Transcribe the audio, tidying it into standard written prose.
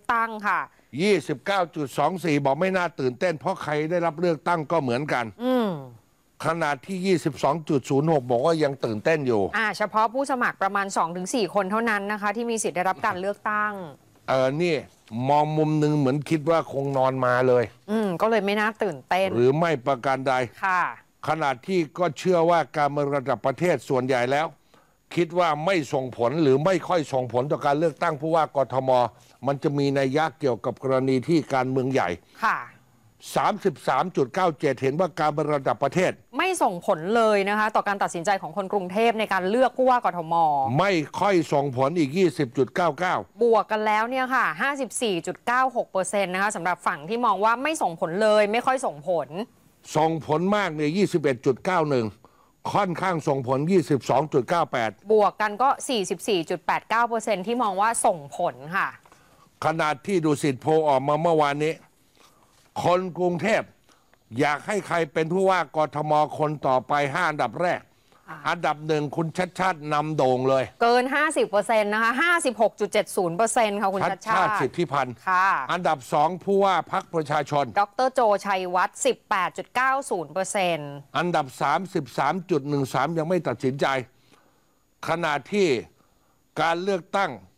ตั้งค่ะ 29.24 บอกไม่น่าตื่นเต้นเพราะใครได้รับเลือกตั้งก็เหมือนกันขนาดที่ 22.06 บอกว่ายังตื่นเต้นอยู่เฉพาะผู้สมัครประมาณ 2-4 คนเท่านั้นนะคะที่มีสิทธิ์ได้รับการเลือกตั้งนี่มองมุมหนึ่งเหมือนคิดว่าคงนอนมาเลยก็เลยไม่น่าตื่นเต้นหรือไม่ประการใดค่ะขนาดที่ก็เชื่อว่าการเมืองระดับประเทศส่วนใหญ่แล้วคิดว่าไม่ส่งผลหรือไม่ค่อยส่งผลต่อการเลือกตั้งผู้ว่ากทมมันจะมีนัยยะเกี่ยวกับกรณีที่การเมืองใหญ่ค่ะ 33.97 เห็นว่าการเมืองระดับประเทศไม่ส่งผลเลยนะคะต่อการตัดสินใจของคนกรุงเทพในการเลือกผู้ว่ากทมไม่ค่อยส่งผลอีก 20.99 บวกกันแล้วเนี่ยค่ะ 54.96% นะคะสำหรับฝั่งที่มองว่าไม่ส่งผลเลยไม่ค่อยส่งผลส่งผลมากเนี่ย 21.91 ค่อนข้างส่งผล 22.98 บวกกันก็ 44.89% ที่มองว่าส่งผลค่ะขนาดที่ดุสิตโพลออกมาเมื่อวานนี้คนกรุงเทพอยากให้ใครเป็นผู้ว่ากทมคนต่อไป5อันดับแรกอันดับหนึ่งคุณชัดชาตินำโด่งเลยเกิน 50% นะคะ 56.70% ค่ะคุณชัดชาติสิทธิพันธ์ค่ะอันดับ2ผู้ว่าพรรคประชาชนดร.โจชัยวัฒน์ 18.90% อันดับ33.13 ยังไม่ตัดสินใจขณะที่การเลือกตั้ง